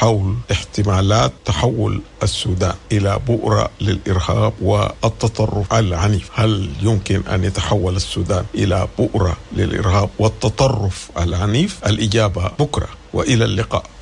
حول احتمالات تحول السودان إلى بؤرة للإرهاب والتطرف العنيف. هل يمكن أن يتحول السودان إلى بؤرة للإرهاب والتطرف العنيف؟ الإجابة بكرة، وإلى اللقاء.